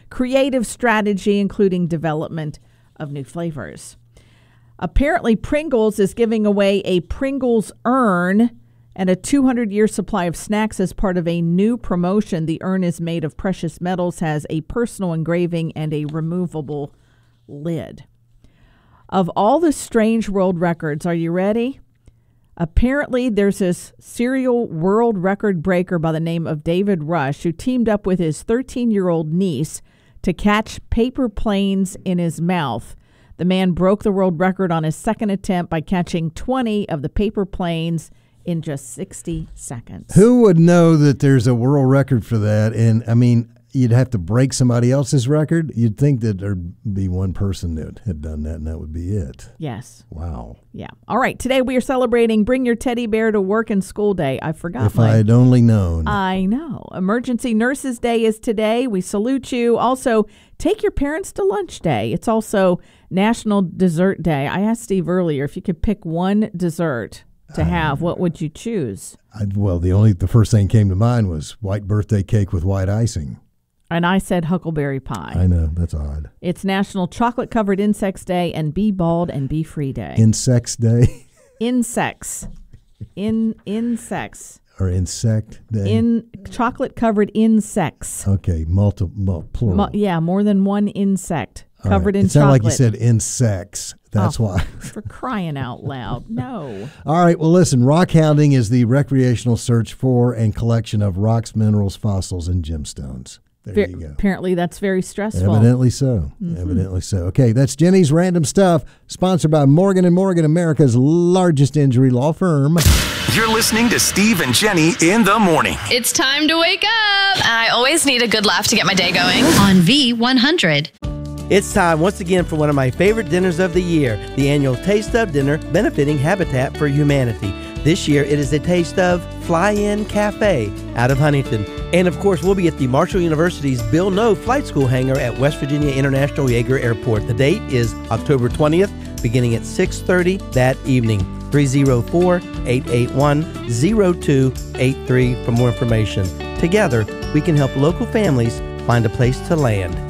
creative strategy, including development of new flavors. Apparently, Pringles is giving away a Pringles urn and a 200-year supply of snacks as part of a new promotion. The urn is made of precious metals, has a personal engraving, and a removable lid. Of all the strange world records, are you ready? Apparently, there's this serial world record breaker by the name of David Rush who teamed up with his 13-year-old niece to catch paper planes in his mouth. The man broke the world record on his second attempt by catching 20 of the paper planes in just 60 seconds. Who would know that there's a world record for that? And, I mean, you'd have to break somebody else's record. You'd think that there'd be one person that had done that, and that would be it. Yes. Wow. Yeah. All right. Today we are celebrating Bring Your Teddy Bear to Work and School Day. I forgot. If I had only known. I know. Emergency Nurses Day is today. We salute you. Also, Take Your Parents to Lunch Day. It's also National Dessert Day. I asked Steve earlier if you could pick one dessert to have, what would you choose? The first thing came to mind was white birthday cake with white icing. And I said huckleberry pie. I know, that's odd. It's National Chocolate Covered Insects Day and Be Bald and Be Free Day. Insects Day? Insects. Insects. Or insect day? Chocolate covered insects. Okay, plural. More than one insect covered in chocolate. It sounded like you said insects. That's why. For crying out loud. No. All right, well, listen, rock hounding is the recreational search for and collection of rocks, minerals, fossils, and gemstones. There you go. Apparently, that's very stressful. Evidently so. Mm-hmm. Evidently so. Okay, that's Jenny's Random Stuff, sponsored by Morgan & Morgan, America's largest injury law firm. You're listening to Steve and Jenny in the morning. It's time to wake up. I always need a good laugh to get my day going. On V100. It's time once again for one of my favorite dinners of the year, the annual Taste of Dinner benefiting Habitat for Humanity. This year, it is a Taste of Fly-In Cafe out of Huntington. And, of course, we'll be at the Marshall University's Bill Noe Flight School hangar at West Virginia International Yeager Airport. The date is October 20th, beginning at 6:30 that evening. 304-881-0283 for more information. Together, we can help local families find a place to land.